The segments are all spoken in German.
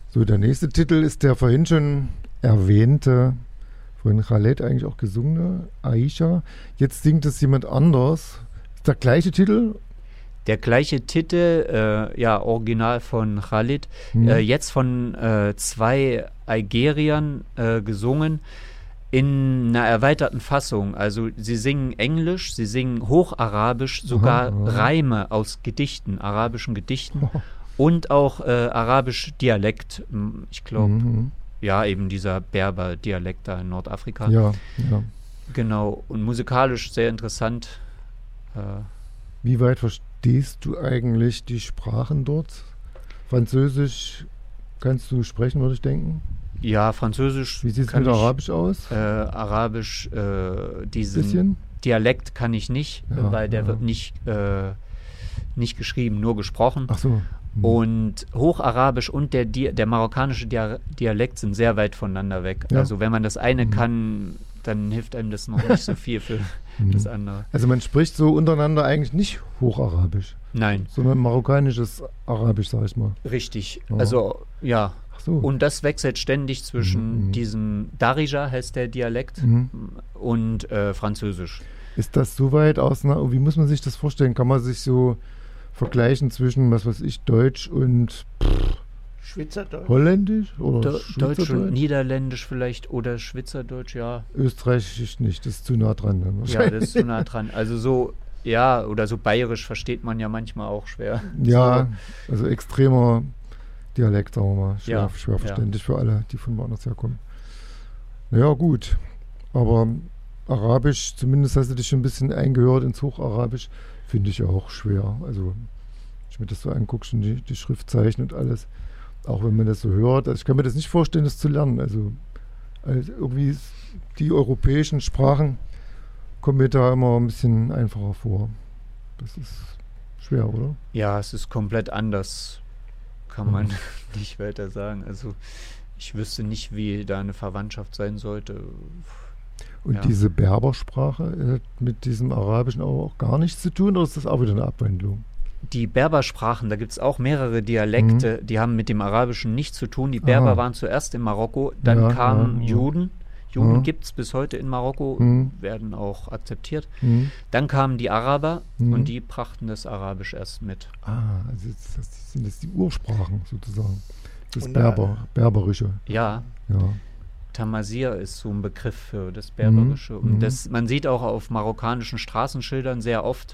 So, der nächste Titel ist der vorhin schon erwähnte, von Khaled eigentlich auch gesungene, Aisha. Jetzt singt es jemand anders. Ist der gleiche Titel? Der gleiche Titel, original von Khaled, jetzt von 2 Algeriern gesungen in einer erweiterten Fassung. Also sie singen Englisch, sie singen Hocharabisch, sogar Reime aus Gedichten, arabischen Gedichten und auch arabisch Dialekt. Ich glaube, eben dieser Berber-Dialekt da in Nordafrika. Ja. Genau, und musikalisch sehr interessant. Wie weit verstehst du eigentlich die Sprachen dort? Französisch kannst du sprechen, würde ich denken? Ja, Französisch. Wie sieht es mit Arabisch aus? Arabisch, diesen Dialekt kann ich nicht, weil der wird nicht geschrieben, nur gesprochen. Ach so. Und Hocharabisch und der marokkanische Dialekt sind sehr weit voneinander weg. Ja. Also wenn man das eine kann, dann hilft einem das noch nicht so viel für das andere. Also man spricht so untereinander eigentlich nicht Hocharabisch. Nein. Sondern marokkanisches Arabisch, sag ich mal. Richtig. Ja. Also, ja. Ach so. Und das wechselt ständig zwischen diesem Darija, heißt der Dialekt, und Französisch. Ist das so weit auseinander? Wie muss man sich das vorstellen? Kann man sich so vergleichen zwischen, was weiß ich, Deutsch und Schweizerdeutsch? Holländisch? Oder Deutsch und Niederländisch vielleicht oder Schweizerdeutsch, ja. Österreichisch nicht, das ist zu nah dran. Dann ja, das ist zu nah dran. Also so, ja, oder so bayerisch versteht man ja manchmal auch schwer. Ja, so. Also extremer Dialekt, sagen wir mal. Schwer verständlich für alle, die von woanders herkommen. Naja, gut. Aber Arabisch, zumindest hast du dich schon ein bisschen eingehört ins Hocharabisch, finde ich auch schwer. Also, wenn ich mir das so angucke, schon die Schriftzeichen und alles, auch wenn man das so hört. Also ich kann mir das nicht vorstellen, das zu lernen. Also irgendwie die europäischen Sprachen kommen mir da immer ein bisschen einfacher vor. Das ist schwer, oder? Ja, es ist komplett anders, kann man nicht weiter sagen. Also ich wüsste nicht, wie da eine Verwandtschaft sein sollte. Und diese Berbersprache hat mit diesem Arabischen auch gar nichts zu tun, oder ist das auch wieder eine Abwandlung? Die Berbersprachen, da gibt es auch mehrere Dialekte, die haben mit dem Arabischen nichts zu tun. Die Berber waren zuerst in Marokko, dann kamen Juden. Juden gibt es bis heute in Marokko, werden auch akzeptiert. Dann kamen die Araber und die brachten das Arabisch erst mit. Also sind das die Ursprachen sozusagen, das Berberische. Ja. Tamazir ist so ein Begriff für das Berberische. Und man sieht auch auf marokkanischen Straßenschildern sehr oft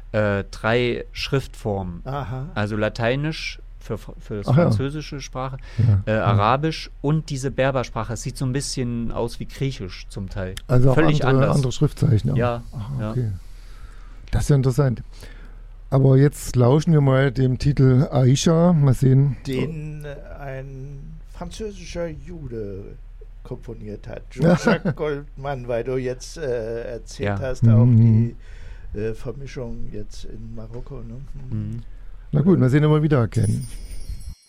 3 Schriftformen. Also Lateinisch für das französische Sprache, Arabisch und diese Berbersprache. Es sieht so ein bisschen aus wie Griechisch zum Teil. Also völlig auch andere Schriftzeichen. Ja. Okay. Das ist ja interessant. Aber jetzt lauschen wir mal dem Titel Aisha. Mal sehen. Den ein französischer Jude komponiert hat. Jean-Jacques Goldman, weil du jetzt erzählt hast, auch die Vermischung jetzt in Marokko. Ne? Na gut, mal sehen, ob wir wieder erkennen.